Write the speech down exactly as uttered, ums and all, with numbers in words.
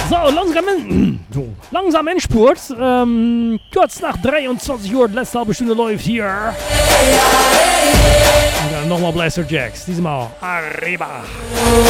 So, langsam, in, so, langsam Endspurt. Ähm, kurz nach dreiundzwanzig Uhr, die letzte halbe Stunde läuft hier. Und dann nochmal Blaster Jacks. Diesmal Arriba.